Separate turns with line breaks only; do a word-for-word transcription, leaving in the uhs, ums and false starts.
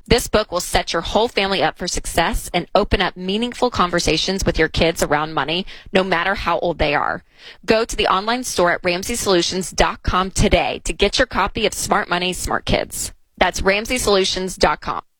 This book will set your whole family up for success and open up meaningful conversations with your kids around money, no matter how old they are. Go to the online store at ramsey solutions dot com today to get your copy of Smart Money, Smart Kids. That's ramsey solutions dot com.